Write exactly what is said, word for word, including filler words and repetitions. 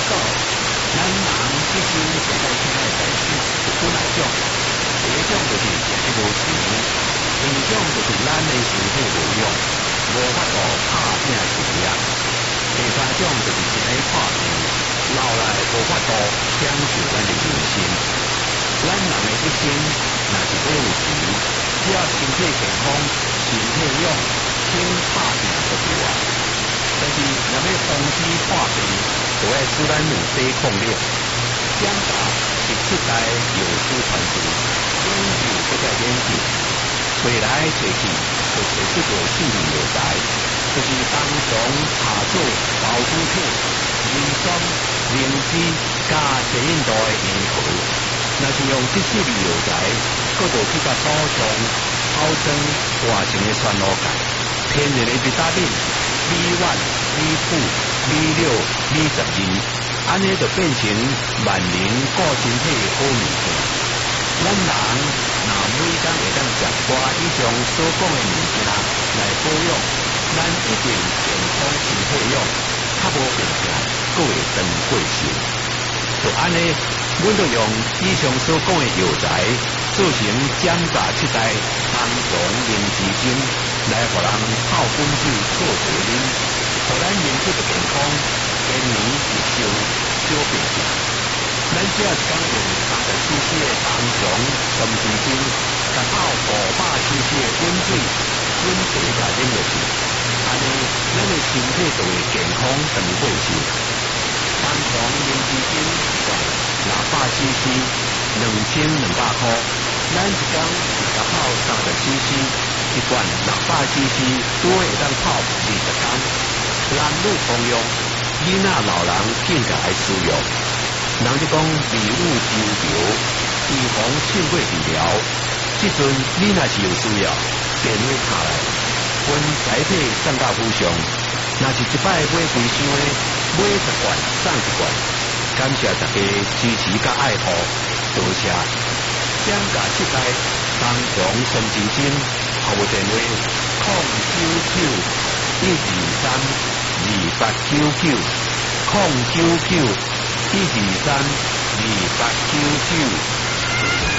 果咱人一生上爱听的代志有几来种，第一种就是食得无钱，第二种就是咱的身体无用，无法度打拼事业，第三种就是身体破病，老来无法度享受咱的人生。咱人的一生若是要有钱，只要身体健康、身体勇，轻打拼就对啊。但是若要防止破病，就要使咱有抵抗力。检查是七代药师传承，研究搁再研究，找来找去，就找出着四味药材，就是冬虫夏草、包谷体、人参、灵芝加济印度的银河。若是用这四味药材，搁就去甲补充、包装活性的酸露钙，天然的维他命 B 一、B 二、B 六、B 十二，安尼就变成万能顾身体的好物件。咱人若每天会当食寡以上所讲的物件来保养，咱一定健康身体用，较无病痛，搁会长过寿。就安尼，阮就用以上所讲的药材做成检查七代冬虫灵芝精，来互人泡滚水做茶啉，互咱身体就健康，延年益寿，少病痛。咱只要是讲用三十 C C 的冬虫灵芝精，甲泡五百 C C 的温水，滚茶甲啉落去，安尼咱的身体就会健康长过寿。冬虫灵芝精一罐六百 C C， 两千两百块。咱一工是甲泡三十 C C， 一罐六百 C C， 多会当泡二十工。男女通用，囡仔老人更加爱使用。人就讲礼物周流，预防性过治疗。即阵你若是有需要，电话打来，分载体送到府上。若是一摆买几箱的，买十罐送一罐。感谢大家支持甲爱护，多谢。减价七代冬虫参精精，服务电话：零九九一二三二八九九，零九九一二三二八九九。